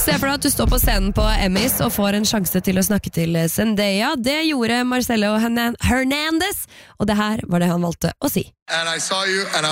Se for deg at du står på scenen på Emmys og får en sjanse til å snakke til Zendaya. Det gjorde Marcelo Hernandez, og det her var det han valgte å si. And I saw you and I